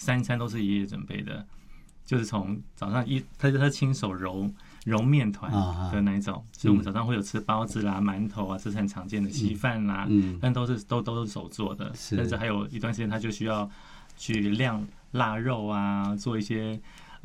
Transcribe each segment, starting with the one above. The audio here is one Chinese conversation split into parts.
三餐都是爷爷准备的，就是从早上他亲手揉面团的那一种，所以我们早上会有吃包子啦、馒头啊，这是很常见的稀饭啦，但都是手做的，甚至还有一段时间他就需要去晾腊肉啊，做一些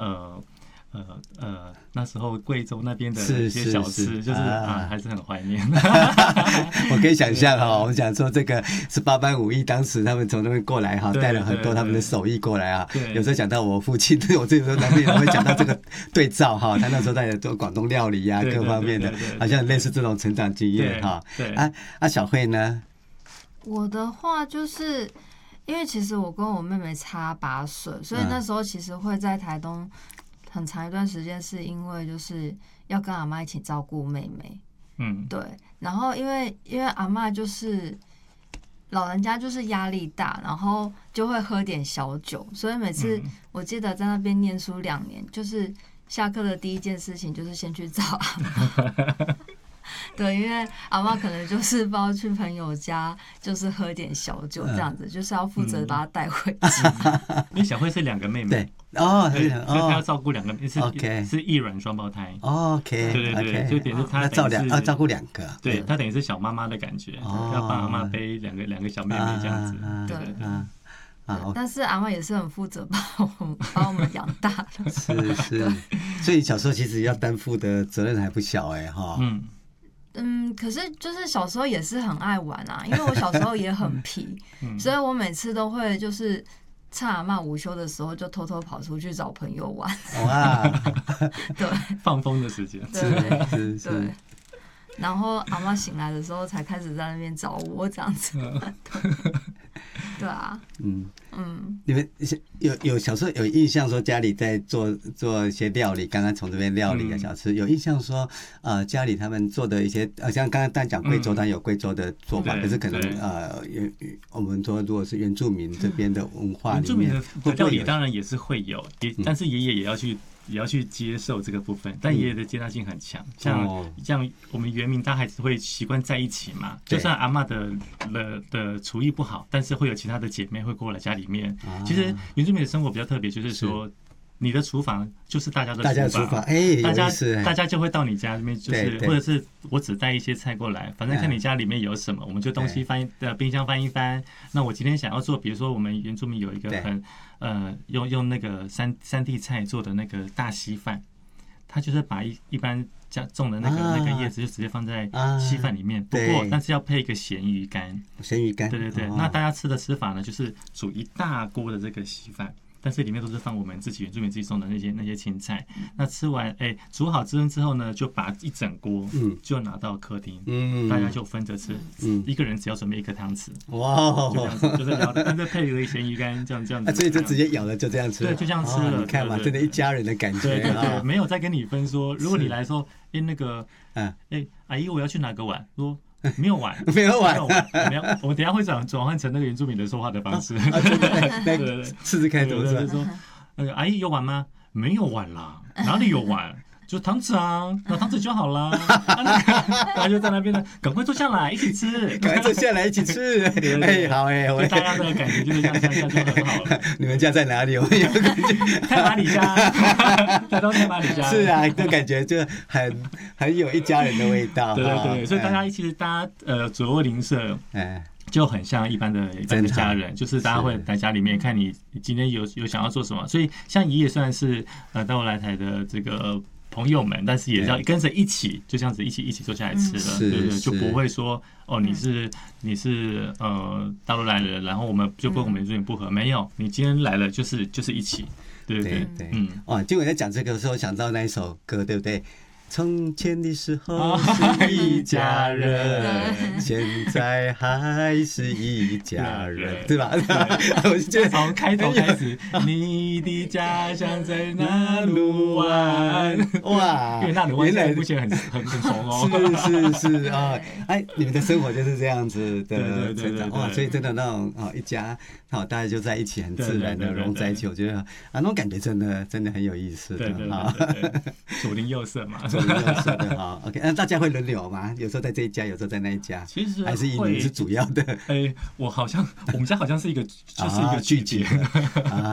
那时候贵州那边的一些小吃，就是还是很怀念。 我可以想象我们讲说这个18般武艺，当时他们从那边过来带了很多他们的手艺过来有时候讲到我父亲，我这个时候难免会讲到这个对照他那时候在做广东料理各方面的，好像类似这种成长经验小慧呢？ 我的话就是因为其实我跟我妹妹差8岁，所以那时候其实会在台东很长一段时间，是因为就是要跟阿嬷一起照顾妹妹。对。然后因为阿嬷就是老人家就是压力大，然后就会喝点小酒，所以每次我记得在那边念书2年，就是下课的第一件事情就是先去找阿嬷。对，因为阿嬷可能就是不知道去朋友家，就是喝点小酒这样子，就是要负责把她带回家。 因为小慧是2个妹妹， 对， 所以她要照顾2个，是异卵双胞胎。 OK， 对，就等于是她照顾2个， 对，她等于是小妈妈的感觉，要帮阿嬷背两个小妹妹这样子。对。 但是阿嬷也是很负责把我们养大的。 是，所以小时候其实要担负的责任还不小可是就是小时候也是很爱玩因为我小时候也很皮，所以我每次都会就是趁阿嬷午休的时候就偷偷跑出去找朋友玩。 哇， 对， 放风的时间。 对。然后阿嬷醒来的时候才开始在那边找我这样子。对啊。 你们有小时候有印象说家里在做一些料理，刚刚从这边料理小吃有印象说家里他们做的一些像刚刚讲贵州，当然有贵州的做法，可是可能我们说如果是原住民这边的文化里面， 原住民的料理当然也是会有，但是爷爷也要去接受这个部分，但爷爷的接纳性很强，像我们原民，他还是会习惯在一起嘛。就算阿嬷的厨艺不好，但是会有其他的姐妹会过来家里面。其实原住民的生活比较特别，就是说你的厨房就是大家的厨房，大家就会到你家里面，就是或者是我只带一些菜过来，反正看你家里面有什么，我们就东西冰箱翻一翻。那我今天想要做，比如说我们原住民有一个很用那个山地菜做的那个大稀饭，它就是把一般家种的那个叶子就直接放在稀饭里面，不过但是要配一个咸鱼干。对，那大家吃的吃法呢，就是煮一大锅的这个稀饭。但是里面都是放我们自己原住民自己种的那些青菜。那吃完煮好之后呢，就把一整锅就拿到客厅，大家就分着吃，一个人只要准备1个汤匙。 哇， 就这样子，就是舀的，但是配了咸鱼干这样子。 所以就直接舀了就这样吃。 对，就这样吃了。 你看嘛，真的一家人的感觉。 对，没有再跟你分说，如果你来说，那个，阿姨我要去拿个碗，说。没有碗， 没有碗， 我们等一下会转换成那个原住民的说话的方式。 对，试试看怎么说。 说那个阿姨有碗吗？没有碗啦，哪里有碗？就汤匙啊，拿汤匙就好啦。他就在那边呢，赶快坐下来一起吃， 赶快坐下来一起吃。好我大家的感觉就是这样就很好了。 你们家在哪里？我们有感觉。 太马里家，台东太马里家。 是啊，这感觉就很有一家人的味道。 对，所以大家其实左右邻舍，就很像一般的家人，就是大家会来家里面看你今天有想要做什么。所以像爷爷虽然是到来台的这个朋友们，但是也要跟着一起，就这样子一起坐下来吃了，对，就不会说你是大陆来的，然后我们就跟我们有点不合，没有，你今天来了就是一起，对， 哇，结果在讲这个的时候想到那一首歌，对不对？从前的时候是一家人，现在还是一家人，对吧？ 我觉得从开头开始，你的家乡在那鲁湾，哇，因为那鲁湾现在目前很红哦。 是啊，你们的生活就是这样子的成长，哇，所以真的那种一家大家就在一起，很自然的融在一起，我觉得那种感觉真的很有意思的。 对，左邻右舍嘛。 好 ，OK， 那大家会轮流吗？有时候在这一家，有时候在那一家， 其实还是以你们是主要的。 我们家好像是就是一个聚集